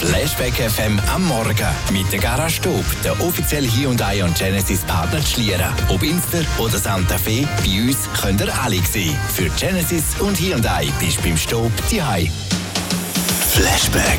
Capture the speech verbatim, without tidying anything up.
Flashback F M am Morgen mit der Garage Stub, der offizielle Hyundai und Genesis Partner Schlieren. Ob Inster oder Santa Fe, bei uns könnt ihr alle sehen. Für Genesis und Hyundai bist du beim Stub die Flashback.